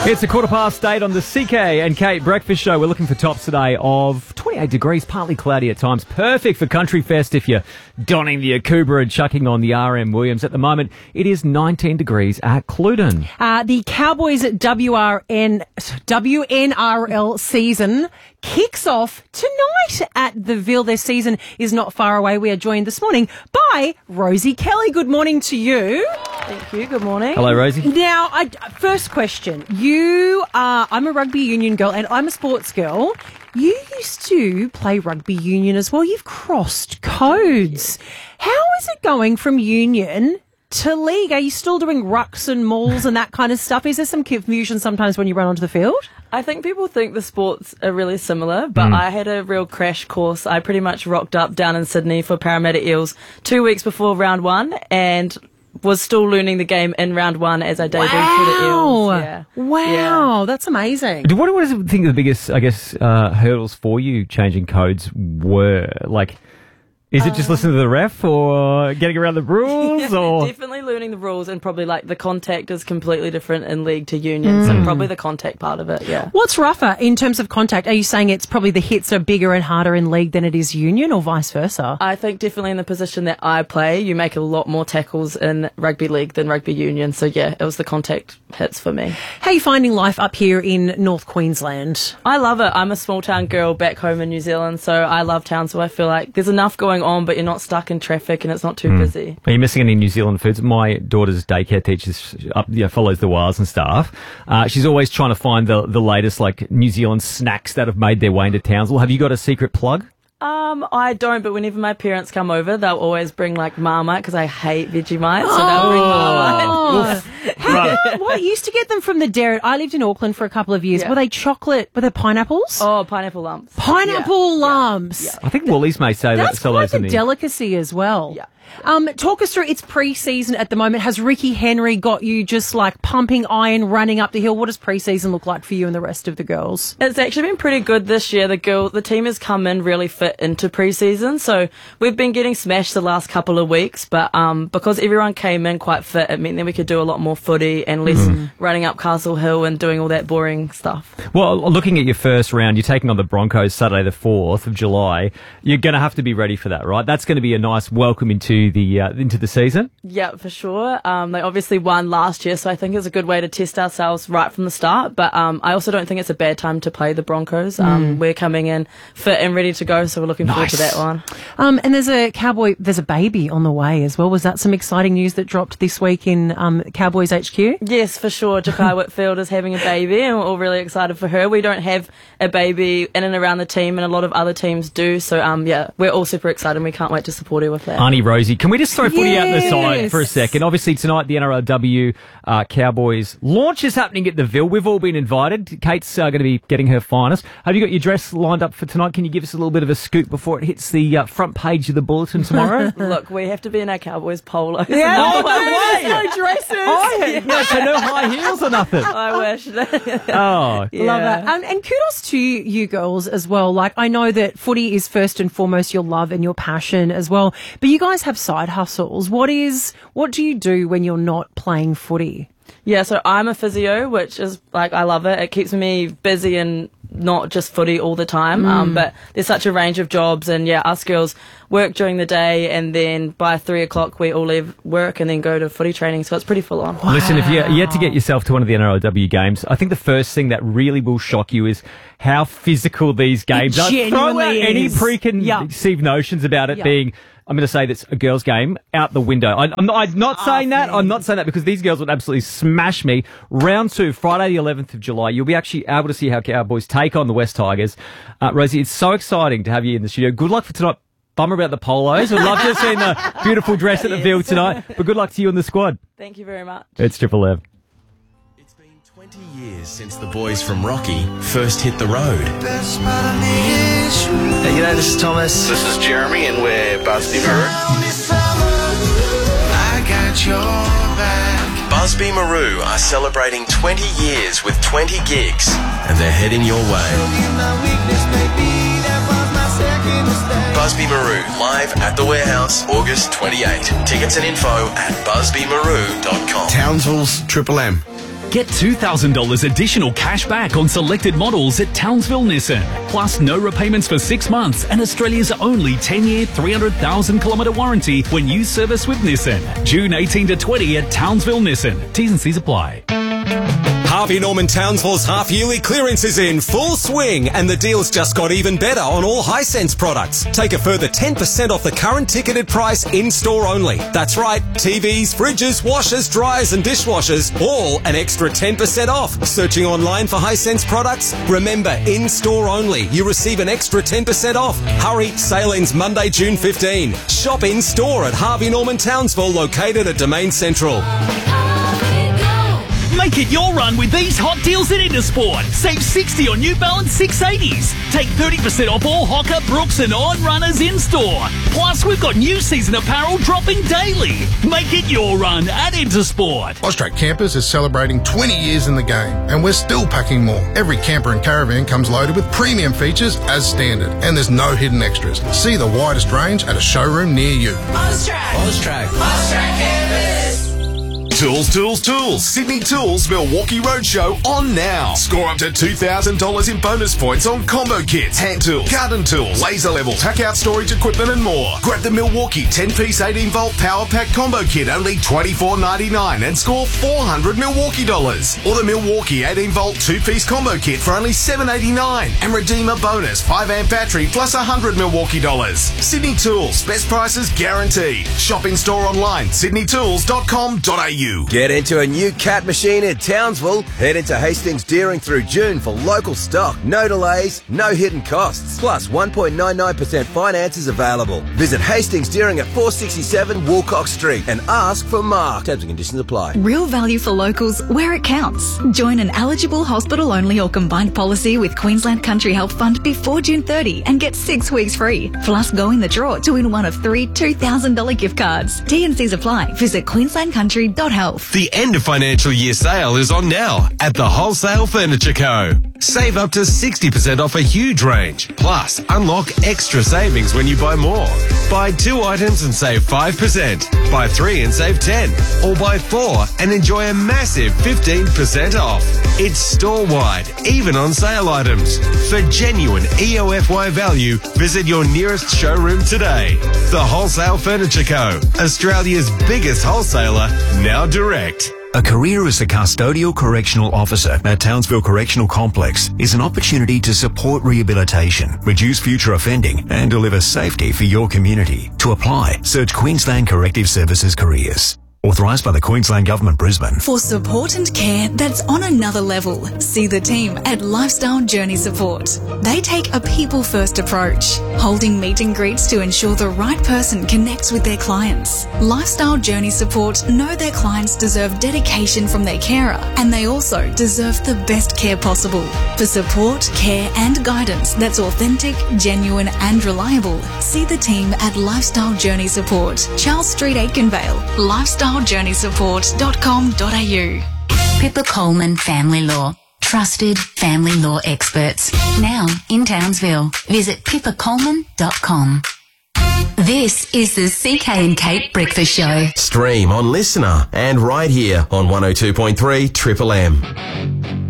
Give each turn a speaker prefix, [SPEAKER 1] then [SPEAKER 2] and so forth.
[SPEAKER 1] It's a 8:15 on the CK and Kate Breakfast Show. We're looking for tops today of 28 degrees, partly cloudy at times. Perfect for Country Fest if you're donning the Akuba and chucking on the RM Williams. At the moment, it is 19 degrees at Cluden.
[SPEAKER 2] The Cowboys WNRL season kicks off tonight at the Ville. Their season is not far away. We are joined this morning by Rosie Kelly. Good morning to you.
[SPEAKER 3] Thank you. Good morning.
[SPEAKER 1] Hello, Rosie.
[SPEAKER 2] Now, first question. I'm a rugby union girl and I'm a sports girl. You used to play rugby union as well. You've crossed codes. How is it going from union to league? Are you still doing rucks and mauls and that kind of stuff? Is there some confusion sometimes when you run onto the field?
[SPEAKER 3] I think people think the sports are really similar, but I had a real crash course. I pretty much rocked up down in Sydney for Parramatta Eels 2 weeks before round one and was still learning the game in round one as I debuted for the Eels. Yeah.
[SPEAKER 2] Wow, that's amazing.
[SPEAKER 1] What do you think the biggest, hurdles for you changing codes were? Like, is it just listening to the ref or getting around the rules? Or
[SPEAKER 3] Definitely learning the rules, and probably like the contact is completely different in league to union, so probably the contact part of it, yeah.
[SPEAKER 2] What's rougher in terms of contact? Are you saying it's probably the hits are bigger and harder in league than it is union, or vice versa?
[SPEAKER 3] I think definitely in the position that I play, you make a lot more tackles in rugby league than rugby union, so yeah, it was the contact hits for me.
[SPEAKER 2] How are you finding life up here in North Queensland?
[SPEAKER 3] I love it. I'm a small town girl back home in New Zealand, so I love town, so I feel like there's enough going on, but you're not stuck in traffic and it's not too busy.
[SPEAKER 1] Are you missing any New Zealand foods? My daughter's daycare teacher follows the wires and stuff. She's always trying to find the latest like New Zealand snacks that have made their way into Townsville. Have you got a secret plug?
[SPEAKER 3] I don't, but whenever my parents come over, they'll always bring like Marmite because I hate Vegemite, so they'll bring Marmite.
[SPEAKER 2] What? You used to get them from the dairy. I lived in Auckland for a couple of years.
[SPEAKER 3] Yeah.
[SPEAKER 2] Were they chocolate? Were they pineapples?
[SPEAKER 3] Oh, pineapple lumps.
[SPEAKER 2] Pineapple lumps.
[SPEAKER 3] Yeah.
[SPEAKER 1] I think Woolies may say
[SPEAKER 2] That's
[SPEAKER 1] that.
[SPEAKER 2] quite a delicacy as well.
[SPEAKER 3] Yeah.
[SPEAKER 2] Talk us through, it's pre-season at the moment. Has Ricky Henry got you just like pumping iron, running up the hill? What does pre-season look like for you and the rest of the girls?
[SPEAKER 3] It's actually been pretty good this year. The team has come in really fit into pre-season, so we've been getting smashed the last couple of weeks, but because everyone came in quite fit, it meant that we could do a lot more footy and less running up Castle Hill and doing all that boring stuff.
[SPEAKER 1] Well, looking at your first round, you're taking on the Broncos Saturday the 4th of July. You're going to have to be ready for that, right? That's going to be a nice welcome into the season.
[SPEAKER 3] Yeah, for sure. They obviously won last year, so I think it's a good way to test ourselves right from the start. But I also don't think it's a bad time to play the Broncos. We're coming in fit and ready to go, so we're looking forward to that one.
[SPEAKER 2] And there's a baby on the way as well. Was that some exciting news that dropped this week in Cowboys HQ?
[SPEAKER 3] Yes, for sure. Jakai Whitfield is having a baby, and we're all really excited for her. We don't have a baby in and around the team, and a lot of other teams do. So yeah, we're all super excited, and we can't wait to support her with that.
[SPEAKER 1] Auntie Rosie, can we just throw footy out the side for a second? Obviously, tonight, the NRLW Cowboys launch is happening at the Ville. We've all been invited. Kate's going to be getting her finest. Have you got your dress lined up for tonight? Can you give us a little bit of a scoop before it hits the front page of the bulletin tomorrow?
[SPEAKER 3] Look, we have to be in our Cowboys polos.
[SPEAKER 2] Yeah,
[SPEAKER 1] no
[SPEAKER 2] dresses.
[SPEAKER 1] No high heels or nothing.
[SPEAKER 3] I wish.
[SPEAKER 1] Oh,
[SPEAKER 3] Yeah.
[SPEAKER 2] Love that. And kudos to you girls as well. Like, I know that footy is first and foremost your love and your passion as well, but you guys have side hustles. What do you do when you're not playing footy?
[SPEAKER 3] Yeah, so I'm a physio, which is like, I love it. It keeps me busy and not just footy all the time. But there's such a range of jobs, and yeah, us girls work during the day, and then by 3 o'clock we all leave work and then go to footy training. So it's pretty full on.
[SPEAKER 1] Wow. Listen, if you're yet to get yourself to one of the NRLW games, I think the first thing that really will shock you is how physical these games are. Throw out any preconceived notions about it being, I'm going to say that's a girls' game, out the window. I'm not saying that. I'm not saying that because these girls would absolutely smash me. Round 2, Friday the 11th of July. You'll be actually able to see how Cowboys take on the West Tigers. Rosie, it's so exciting to have you in the studio. Good luck for tonight. Bummer about the polos. I'd love to have seen the beautiful dress at the Ville tonight. But good luck to you and the squad.
[SPEAKER 3] Thank you very much.
[SPEAKER 1] It's Triple M.
[SPEAKER 4] 20 years since the boys from Rocky first hit the road.
[SPEAKER 5] Hey, g'day, this is Thomas.
[SPEAKER 6] This is Jeremy, and we're Busby Maroon.
[SPEAKER 4] Busby Maroon are celebrating 20 years with 20 gigs, and they're heading your way. Busby Maroon live at the Warehouse, August 28. Tickets and info at busbymaroon.com.
[SPEAKER 5] Townsville's Triple M. Get $2,000 additional cash back on selected models at Townsville Nissan. Plus no repayments for 6 months and Australia's only 10-year, 300,000-kilometre warranty when you service with Nissan. June 18 to 20 at Townsville Nissan. T's and C's apply.
[SPEAKER 7] Harvey Norman Townsville's half-yearly clearance is in full swing, and the deals just got even better on all Hisense products. Take a further 10% off the current ticketed price in-store only. That's right, TVs, fridges, washers, dryers and dishwashers, all an extra 10% off. Searching online for Hisense products? Remember, in-store only. You receive an extra 10% off. Hurry, sale ends Monday, June 15. Shop in-store at Harvey Norman Townsville, located at Domain Central.
[SPEAKER 5] Make it your run with these hot deals at Intersport. Save $60 on New Balance 680s. Take 30% off all Hoka, Brooks and On runners in-store. Plus, we've got new season apparel dropping daily. Make it your run at Intersport.
[SPEAKER 8] Austrac Campers is celebrating 20 years in the game, and we're still packing more. Every camper and caravan comes loaded with premium features as standard, and there's no hidden extras. See the widest range at a showroom near you.
[SPEAKER 4] Austrac Campers. Tools. Sydney Tools Milwaukee Roadshow on now. Score up to $2,000 in bonus points on combo kits, hand tools, garden tools, laser level, tack out storage equipment and more. Grab the Milwaukee 10-piece 18-volt power pack combo kit, only $24.99, and score $400 Milwaukee dollars. Or the Milwaukee 18-volt 2-piece combo kit for only $7.89, and redeem a bonus 5-amp battery plus $100 Milwaukee dollars. Sydney Tools, best prices guaranteed. Shop in store online, sydneytools.com.au.
[SPEAKER 9] Get into a new cat machine in Townsville. Head into Hastings Deering through June for local stock. No delays, no hidden costs. Plus 1.99% finance is available. Visit Hastings Deering at 467 Woolcock Street and ask for Mark. Terms and conditions apply.
[SPEAKER 10] Real value for locals where it counts. Join an eligible hospital-only or combined policy with Queensland Country Health Fund before June 30 and get 6 weeks free. Plus go in the draw to win one of 3 $2,000 gift cards. T&Cs apply. Visit queenslandcountry.health.
[SPEAKER 4] The end of financial year sale is on now at the Wholesale Furniture Co. Save up to 60% off a huge range. Plus, unlock extra savings when you buy more. Buy 2 items and save 5%. Buy 3 and save 10. Or buy 4 and enjoy a massive 15% off. It's store-wide, even on sale items. For genuine EOFY value, visit your nearest showroom today. The Wholesale Furniture Co. Australia's biggest wholesaler, now direct.
[SPEAKER 11] A career as a custodial correctional officer at Townsville Correctional Complex is an opportunity to support rehabilitation, reduce future offending, and deliver safety for your community. To apply, search Queensland Corrective Services Careers. Authorised by the Queensland Government, Brisbane.
[SPEAKER 10] For support and care that's on another level, see the team at Lifestyle Journey Support. They take a people-first approach, holding meet and greets to ensure the right person connects with their clients. Lifestyle Journey Support know their clients deserve dedication from their carer, and they also deserve the best care possible. For support, care and guidance that's authentic, genuine and reliable, see the team at Lifestyle Journey Support, Charles Street, Aikenvale. LifestyleJourneySupport.com.au.
[SPEAKER 12] Pippa Coleman Family Law. Trusted family law experts. Now in Townsville. Visit pippacoleman.com. This is the CK and Kate Breakfast Show.
[SPEAKER 4] Stream on Listener and right here on 102.3 Triple M.